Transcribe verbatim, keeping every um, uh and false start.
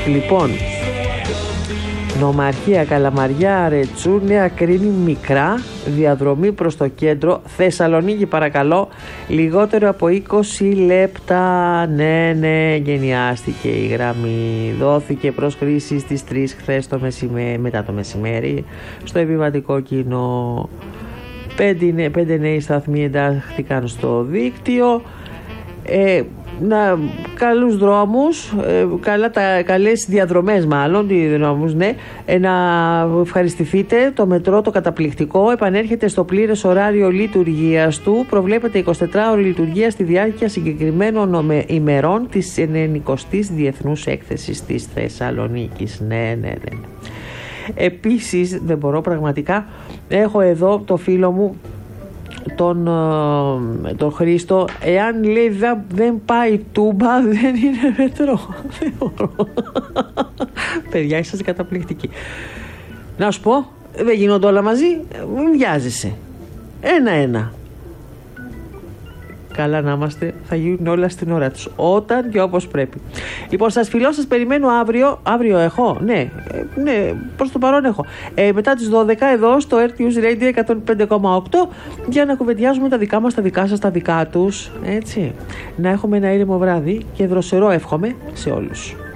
Λοιπόν, Νομαρχία, Καλαμαριά, Ρετσού, Νέα Κρίνη, Μικρά, διαδρομή προς το κέντρο, Θεσσαλονίκη παρακαλώ, λιγότερο από είκοσι λεπτά. Ναι, ναι, γενιάστηκε η γραμμή, δόθηκε προς χρήση στις τρεις χθες το μεσημέρι, μετά το μεσημέρι, στο επιβατικό κοινό. Πέντε, πέντε νέοι σταθμοί εντάχθηκαν στο δίκτυο. Ε, να, καλούς δρόμους, ε, καλά, τα, καλές διαδρομές μάλλον, δρόμους, ναι, ε, να ευχαριστηθείτε. Το μετρό το καταπληκτικό επανέρχεται στο πλήρες ωράριο λειτουργίας του. Προβλέπεται εικοσιτετράωρη λειτουργία στη διάρκεια συγκεκριμένων ημερών της ενενηκοστής Διεθνούς Έκθεσης της Θεσσαλονίκης. Ναι, ναι, ναι. Επίσης, δεν μπορώ πραγματικά, έχω εδώ το φίλο μου τον, τον Χρήστο, εάν λέει δεν, δεν πάει Τούμπα δεν είναι μετρό. Δεν μπορώ. Παιδιά, είσαστε καταπληκτικοί. Να σου πω, δεν γίνονται όλα μαζί, μην βιάζεσαι. Ένα-ένα. Καλά να είμαστε, θα γίνουν όλα στην ώρα τους, όταν και όπως πρέπει. Λοιπόν, σας φιλώ, σας περιμένω αύριο. Αύριο έχω, ναι, ναι, προς το παρόν έχω. Ε, μετά τις δώδεκα εδώ στο Earth News Radio εκατόν πέντε κόμμα οκτώ για να κουβεντιάζουμε τα δικά μας, τα δικά σας, τα δικά τους. Έτσι. Να έχουμε ένα ήρεμο βράδυ και δροσερό εύχομαι σε όλους.